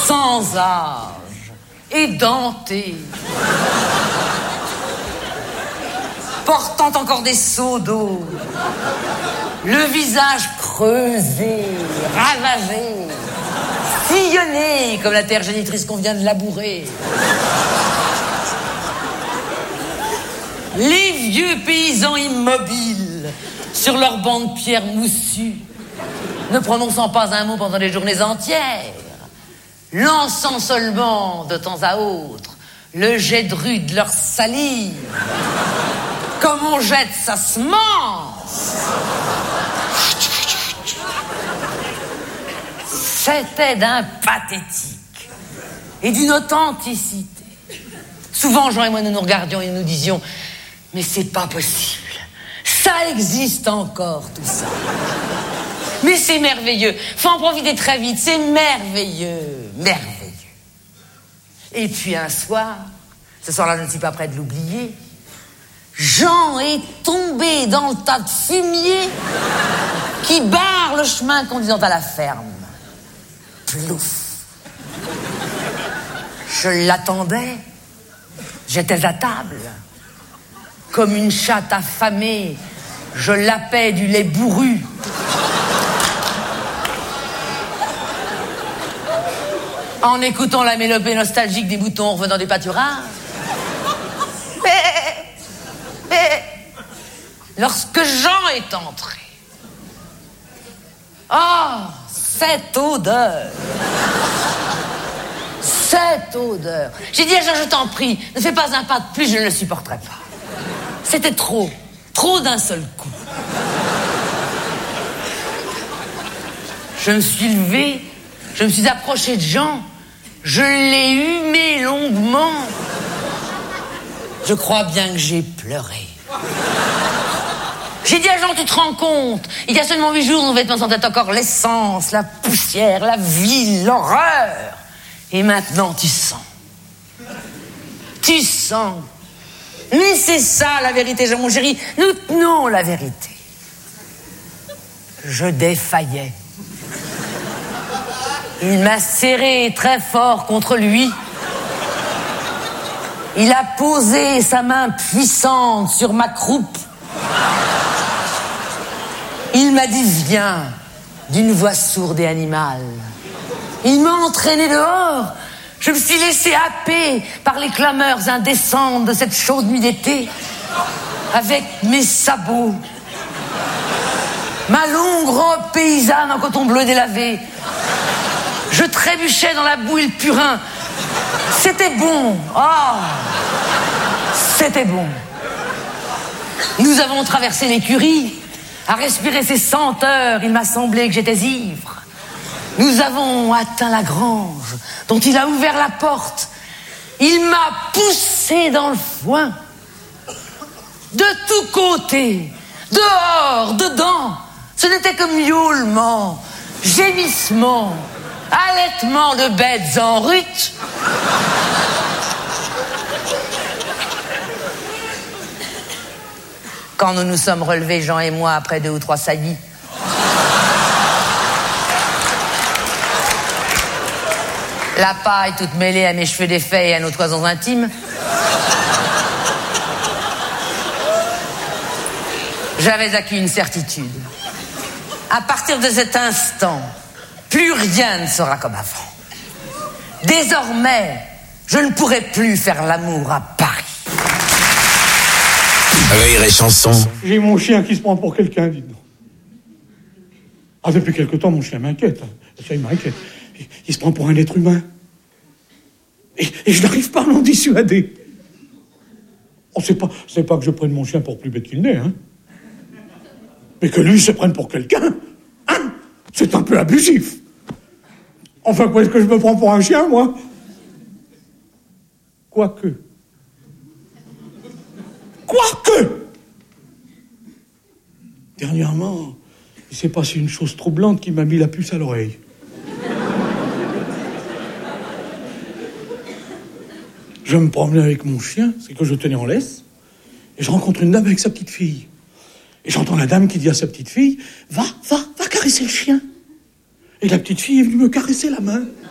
sans âge, édenté, portant encore des seaux d'eau, le visage creusé, ravagé, sillonné comme la terre génitrice qu'on vient de labourer. Les vieux paysans immobiles sur leurs bancs de pierre moussus, ne prononçant pas un mot pendant des journées entières, lançant seulement de temps à autre le jet de rue de leur salive, comme on jette sa semence. C'était d'un pathétique et d'une authenticité. Souvent, Jean et moi, nous nous regardions et nous disions « Mais c'est pas possible. Ça existe encore, tout ça. Mais c'est merveilleux. Faut en profiter très vite. C'est merveilleux. Merveilleux. » Et puis un soir, ce soir-là, je ne suis pas près de l'oublier, Jean est tombé dans le tas de fumier qui barre le chemin conduisant à la ferme. Plouf. Je l'attendais. J'étais à table. Comme une chatte affamée, je lapais du lait bourru. En écoutant la mélopée nostalgique des moutons revenant du pâturage. Mais, lorsque Jean est entré, oh, cette odeur! Cette odeur! J'ai dit à Jean, je t'en prie, ne fais pas un pas de plus, je ne le supporterai pas. C'était trop d'un seul coup. Je me suis levé, je me suis approché de Jean, je l'ai humé longuement. Je crois bien que j'ai pleuré. J'ai dit à Jean, tu te rends compte, il y a seulement 8 jours, nos vêtements sentaient encore l'essence, la poussière, la ville, l'horreur. Et maintenant, tu sens. Tu sens. Mais c'est ça, la vérité, Jean, mon chéri. Nous tenons la vérité. Je défaillais. Il m'a serré très fort contre lui. Il a posé sa main puissante sur ma croupe. Il m'a dit, viens, d'une voix sourde et animale. Il m'a entraîné dehors. Je me suis laissé happer par les clameurs indécentes de cette chaude nuit d'été, avec mes sabots, ma longue robe paysanne en coton bleu délavé. Je trébuchais dans la boue et le purin. C'était bon. Oh, c'était bon. Nous avons traversé l'écurie. À respirer ces senteurs, il m'a semblé que j'étais ivre. Nous avons atteint la grange, dont il a ouvert la porte. Il m'a poussé dans le foin. De tous côtés, dehors, dedans, ce n'était que miaulement, gémissement, allaitement de bêtes en rut. Quand nous nous sommes relevés, Jean et moi, après 2 ou 3 saillies, la paille toute mêlée à mes cheveux défaits et à nos toisons intimes, j'avais acquis une certitude. À partir de cet instant, plus rien ne sera comme avant. Désormais, je ne pourrai plus faire l'amour à Paris. Rire et chanson. J'ai mon chien qui se prend pour quelqu'un, dites donc. Ah, depuis quelque temps, mon chien m'inquiète. Ça, il m'inquiète. Il se prend pour un être humain. Et je n'arrive pas à l'en dissuader. Oh, c'est pas que je prenne mon chien pour plus bête qu'il n'est, hein. Mais que lui se prenne pour quelqu'un, hein, c'est un peu abusif. Enfin, quoi, est-ce que je me prends pour un chien, moi? Quoique. Dernièrement, il s'est passé une chose troublante qui m'a mis la puce à l'oreille. Je me promenais avec mon chien, c'est que je tenais en laisse, et je rencontre une dame avec sa petite fille. Et j'entends la dame qui dit à sa petite fille, va caresser le chien. Et la petite fille est venue me caresser la main.